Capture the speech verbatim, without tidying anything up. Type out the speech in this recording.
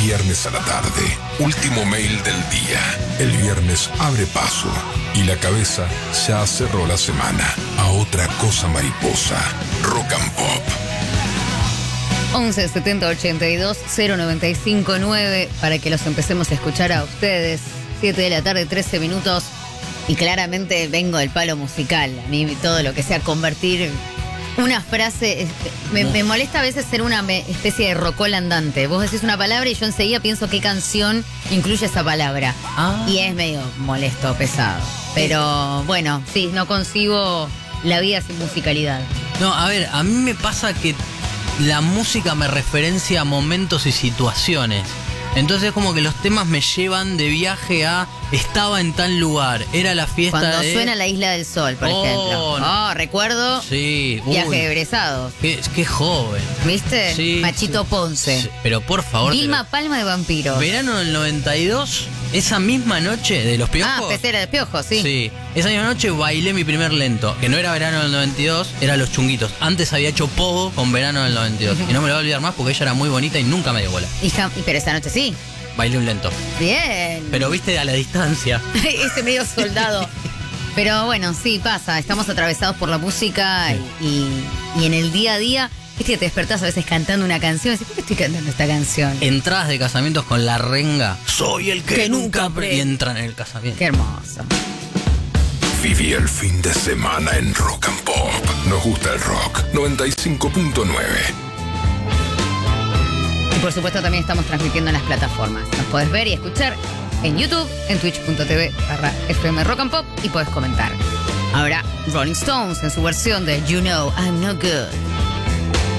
Viernes a la tarde, último mail del día. El viernes abre paso y la cabeza ya cerró la semana a otra cosa mariposa. Rock and Pop. once setenta ochenta y dos cero noventa y cinco nueve para que los empecemos a escuchar a ustedes. siete de la tarde, trece minutos. Y claramente vengo del palo musical. A mí todo lo que sea convertir una frase... Me, me molesta a veces ser una especie de rocola andante. Vos decís una palabra y yo enseguida pienso qué canción incluye esa palabra. Ah. Y es medio molesto, pesado. Pero bueno, sí, no consigo la vida sin musicalidad. No, a ver, a mí me pasa que la música me referencia a momentos y situaciones. Entonces como que los temas me llevan de viaje a... Estaba en tal lugar, era la fiesta Cuando de... suena La Isla del Sol, por oh, ejemplo. Oh, no. recuerdo sí, Viaje uy, de egresados. Qué, qué joven. ¿Viste? Sí, Machito sí. Ponce. Sí, pero por favor... Vilma pero... Palma de Vampiros. Verano del noventa y dos, esa misma noche de Los Piojos... Ah, Pecera de Piojos, sí. Sí, esa misma noche bailé mi primer lento, que no era Verano del noventa y dos, era Los Chunguitos. Antes había hecho pogo con Verano del noventa y dos. Y no me lo voy a olvidar más porque ella era muy bonita y nunca me dio bola. Hija, pero esa noche sí. Bailé un lento. Bien. Pero viste a la distancia. Ese medio soldado. Pero bueno, sí, pasa. Estamos atravesados por la música y, y, y en el día a día, viste que te despertás a veces cantando una canción y decís, ¿por qué estoy cantando esta canción? Entradas de casamientos con la renga. Soy el que, que nunca... nunca Pre... Y entran en el casamiento. Qué hermoso. Viví el fin de semana en Rock and Pop. Nos gusta el rock. noventa y cinco punto nueve. Y por supuesto también estamos transmitiendo en las plataformas. Nos podés ver y escuchar en YouTube, en twitch punto tv barra F M Rock and Pop y podés comentar. Ahora, Rolling Stones en su versión de You Know I'm No Good.